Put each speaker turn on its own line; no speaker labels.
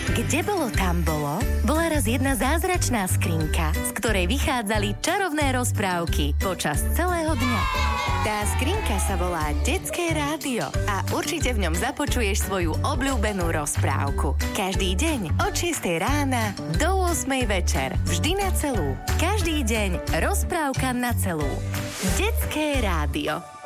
Kde bolo, tam bolo? Bola raz jedna zázračná skrinka, z ktorej vychádzali čarovné rozprávky počas celého dňa. Tá skrinka sa volá Detské rádio a určite v ňom započuješ svoju obľúbenú rozprávku. Každý deň od 6 rána do 8 večer. Vždy na celú. Každý deň rozprávka na celú. Detské rádio.